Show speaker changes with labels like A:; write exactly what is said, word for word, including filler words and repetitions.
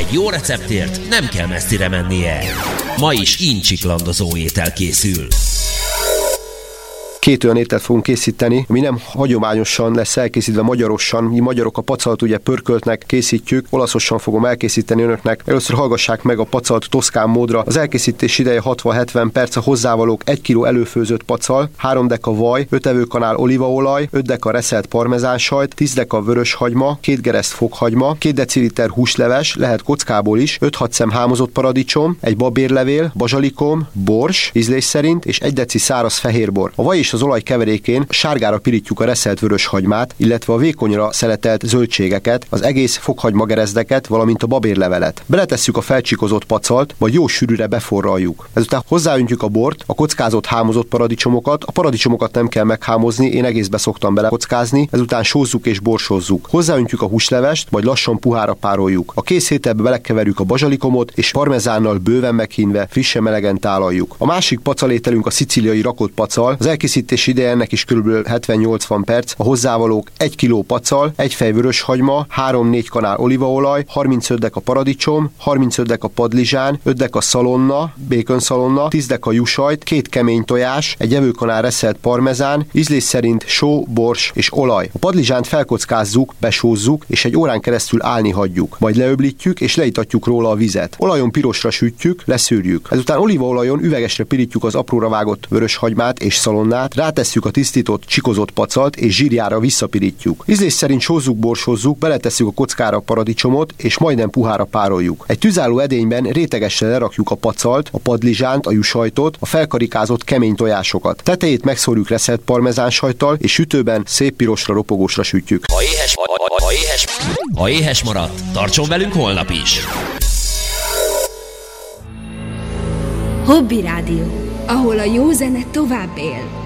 A: Egy jó receptért nem kell messzire mennie. Ma is incsiklandozó étel készül.
B: Két olyan ételt fogunk készíteni, ami nem hagyományosan lesz elkészítve magyarosan. Mi magyarok a pacalt ugye pörköltnek készítjük, olaszosan fogom elkészíteni önöknek. Először hallgassák meg a pacalt toszkán módra. Az elkészítés ideje hatvan-hetven perc, a hozzávalók egy kiló előfőzött pacal, három deka vaj, öt evőkanál olívaolaj, öt deka reszelt parmezánsajt, tíz deka vörös hagyma, két gereszt fokhagyma, két deciliter húsleves, lehet kockából is, öt-hat szem hámozott paradicsom, egy babérlevél, bazsalikom, bors ízlés szerint és egy deci száraz fehérbor. A vaj és az olaj keverékén sárgára pirítjuk a reszelt vörös hagymát, illetve a vékonyra szeletelt zöldségeket, az egész fokhagyma gerezdeket, valamint a babérlevelet. Beletesszük a felcsikozott pacalt, vagy jó sűrűre beforraljuk. Ezután hozzáöntjük a bort, a kockázott hámozott paradicsomokat. A paradicsomokat nem kell meghámozni, én egészbe szoktam belekockázni, ezután sózzuk és borsozzuk. Hozzáöntjük a húslevest, vagy lassan puhára pároljuk. A kész ételbe belekeverjük a bazsalikomot, és parmezánnal bőven meghínve frissen melegen tálaljuk. A másik pacalételünk a szicíliai rakott pacal. Az elkészítés ideje ennek is kb. hetven-nyolcvan perc. A hozzávalók egy kiló pacal, egy fej vörös hagyma, három-négy kanál olívaolaj, harmincöt deka paradicsom, harmincöt deka padlizsán, öt deka szalonna, bacon szalonna, tíz deka juhsajt, két kemény tojás, egy evőkanál reszelt parmezán, ízlés szerint só, bors és olaj. A padlizsánt felkockázzuk, besózzuk, és egy órán keresztül állni hagyjuk. Majd leöblítjük és leítatjuk róla a vizet. Olajon pirosra sütjük, leszűrjük. Ezután olívaolajon üvegesre pirítjuk az apróra vágott vörös hagymát és szalonnát, rátesszük a tisztított, csikozott pacalt és zsírjára visszapirítjuk. Ízlés szerint sózzuk, borsozzuk, beletesszük a kockára a paradicsomot és majdnem puhára pároljuk. Egy tűzálló edényben rétegesen lerakjuk a pacalt, a padlizsánt, a juhsajtot, a felkarikázott kemény tojásokat. Tetejét megszórjuk reszelt parmezánsajttal és sütőben szép pirosra ropogósra sütjük.
A: Ha éhes, ha, ha, éhes, ha éhes maradt, tartson velünk holnap is!
C: Hobby Rádió, ahol a jó zene tovább él.